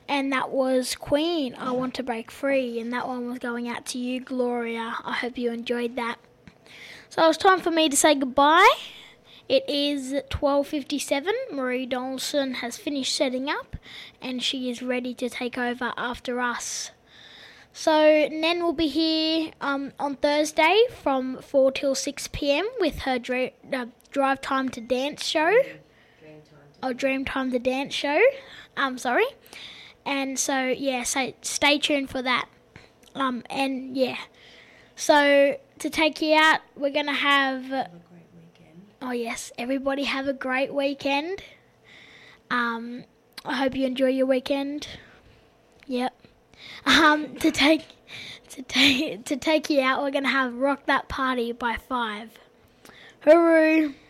and that was Queen, I Want to Break Free, and that one was going out to you, Gloria. I hope you enjoyed that. So it's time for me to say goodbye. It is 12:57. Marie Donaldson has finished setting up and she is ready to take over after us. So Nen will be here on Thursday from 4 till 6 p.m. with her Drive Time to Dance show. Dream Time to Dance show. Sorry. And so, so stay tuned for that. So to take you out, we're going to have a great weekend. Oh, yes. Everybody have a great weekend. I hope you enjoy your weekend. Yep. To take you out, we're going to have Rock That Party by 5. Hooroo.